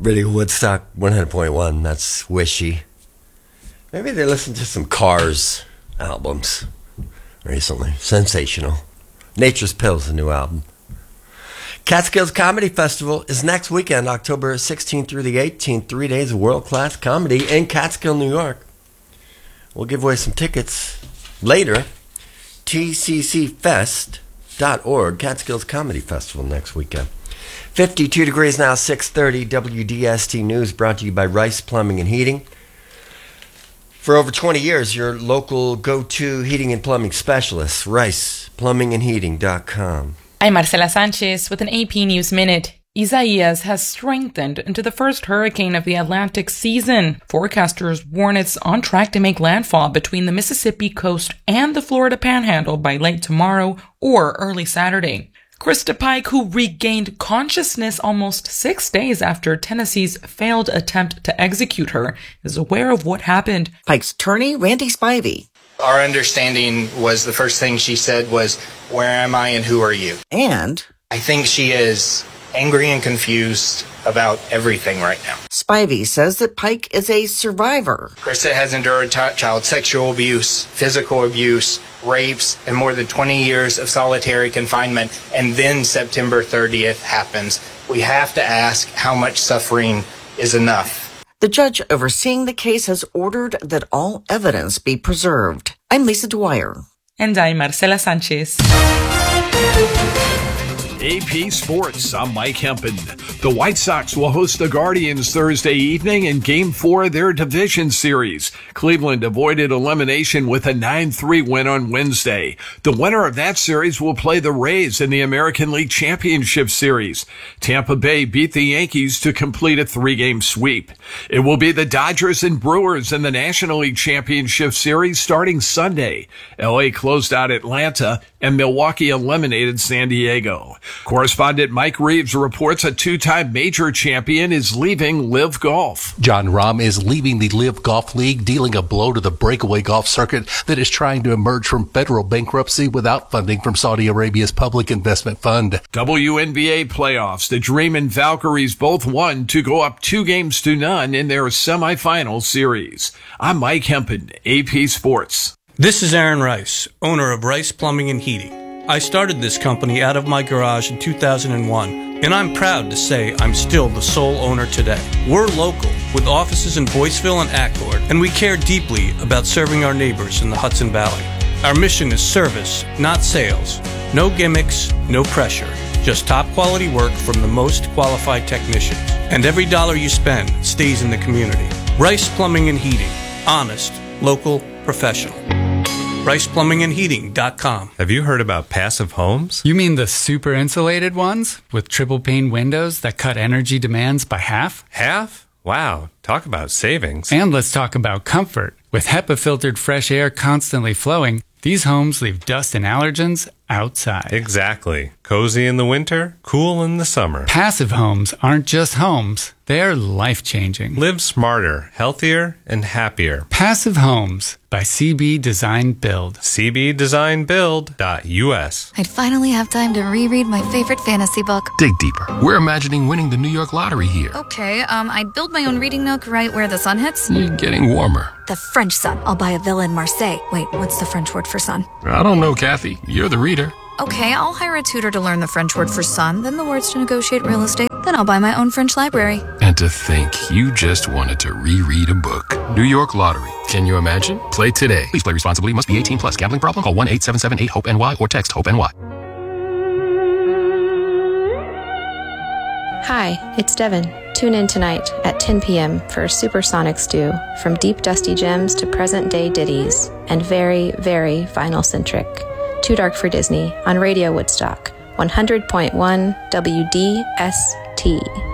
Radio Woodstock 100.1. That's wishy. Maybe they listened to some Cars albums recently. Sensational. Nature's Pills, a new album. Catskills Comedy Festival is next weekend, October 16th through the 18th. 3 days of world-class comedy in Catskill, New York. We'll give away some tickets later. tccfest.org, Catskills Comedy Festival next weekend. 52 degrees now, 6:30. WDST News brought to you by Rice Plumbing and Heating. For over 20 years, your local go-to heating and plumbing specialist, riceplumbingandheating.com. I'm Marcela Sanchez with an AP News Minute. Isaias has strengthened into the first hurricane of the Atlantic season. Forecasters warn it's on track to make landfall between the Mississippi coast and the Florida Panhandle by late tomorrow or early Saturday. Krista Pike, who regained consciousness almost 6 days after Tennessee's failed attempt to execute her, is aware of what happened. Pike's attorney, Randy Spivey. Our understanding was the first thing she said was, "Where am I and who are you?" And I think she is angry and confused about everything right now. Spivey says that Pike is a survivor. Krista has endured child sexual abuse, physical abuse, rapes, and more than 20 years of solitary confinement. And then September 30th happens. We have to ask how much suffering is enough. The judge overseeing the case has ordered that all evidence be preserved. I'm Lisa Dwyer. And I'm Marcela Sanchez. AP Sports, I'm Mike Hempen. The White Sox will host the Guardians Thursday evening in Game 4 of their division series. Cleveland avoided elimination with a 9-3 win on Wednesday. The winner of that series will play the Rays in the American League Championship Series. Tampa Bay beat the Yankees to complete a 3-game sweep. It will be the Dodgers and Brewers in the National League Championship Series starting Sunday. LA closed out Atlanta and Milwaukee eliminated San Diego. Correspondent Mike Reeves reports a two-time major champion is leaving LIV Golf. Jon Rahm is leaving the LIV Golf League, dealing a blow to the breakaway golf circuit that is trying to emerge from federal bankruptcy without funding from Saudi Arabia's Public Investment Fund. WNBA playoffs. The Dream and Valkyries both won to go up 2-0 in their semifinal series. I'm Mike Hempen, AP Sports. This is Aaron Rice, owner of Rice Plumbing and Heating. I started this company out of my garage in 2001, and I'm proud to say I'm still the sole owner today. We're local, with offices in Boyceville and Accord, and we care deeply about serving our neighbors in the Hudson Valley. Our mission is service, not sales. No gimmicks, no pressure. Just top quality work from the most qualified technicians. And every dollar you spend stays in the community. Rice Plumbing and Heating. Honest, local, professional. RicePlumbingandHeating.com. Have you heard about Passive Homes? You mean the super insulated ones with triple pane windows that cut energy demands by half? Half? Wow, talk about savings. And let's talk about comfort. With HEPA-filtered fresh air constantly flowing, these homes leave dust and allergens outside. Exactly. Cozy in the winter, cool in the summer. Passive Homes aren't just homes. They're life-changing. Live smarter, healthier, and happier. Passive Homes by CB Design Build. cbdesignbuild.us. I'd finally have time to reread my favorite fantasy book. Dig deeper. We're imagining winning the New York lottery here. Okay, I'd build my own reading nook right where the sun hits. You're getting warmer. The French sun. I'll buy a villa in Marseille. Wait, what's the French word for sun? I don't know, Kathy. You're the reader. Okay, I'll hire a tutor to learn the French word for sun, then the words to negotiate real estate. Then I'll buy my own French library. And to think you just wanted to reread a book. New York Lottery. Can you imagine? Play today. Please play responsibly. Must be 18 plus. Gambling problem? Call 1-877-8-HOPE-NY or text HOPE-NY. Hi, it's Devin. Tune in tonight at 10 p.m. for Supersonic Stew, from deep dusty gems to present-day ditties, and very, very vinyl-centric. Too Dark for Disney on Radio Woodstock, 100.1 WDST.